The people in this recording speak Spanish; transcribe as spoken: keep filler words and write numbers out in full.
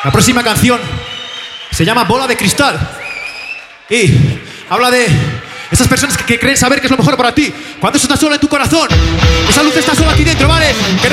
La próxima canción se llama Bola de Cristal y habla de esas personas que, que creen saber que es lo mejor para ti cuando eso está solo en tu corazón. Esa luz está solo aquí dentro, ¿vale? Que